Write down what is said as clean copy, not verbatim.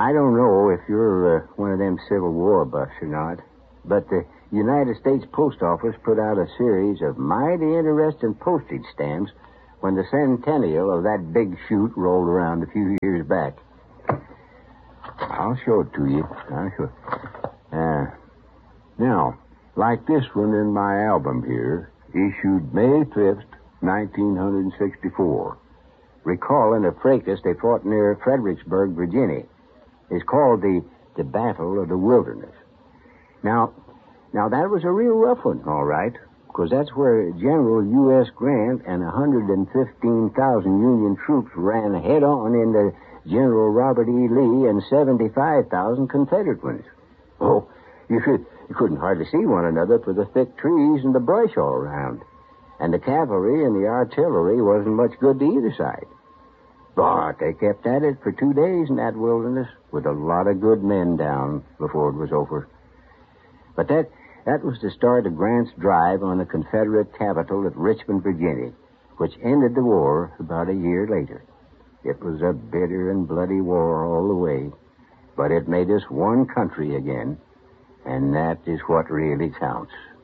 I don't know if you're one of them Civil War buffs or not, but the United States Post Office put out a series of mighty interesting postage stamps when the centennial of that big shoot rolled around a few years back. I'll show it to you. I'll show it. Now, like this one in my album here, issued May 5th, 1964. Recalling a fracas they fought near Fredericksburg, Virginia. It's called the Battle of the Wilderness. Now, that was a real rough one, all right, because that's where General U.S. Grant and 115,000 Union troops ran head-on into General Robert E. Lee and 75,000 Confederate ones. Oh, you couldn't hardly see one another for the thick trees and the brush all around. And the cavalry and the artillery wasn't much good to either side. But they kept at it for 2 days in that wilderness with a lot of good men down before it was over. But that was the start of Grant's drive on the Confederate capital at Richmond, Virginia, which ended the war about a year later. It was a bitter and bloody war all the way, but it made us one country again, and that is what really counts.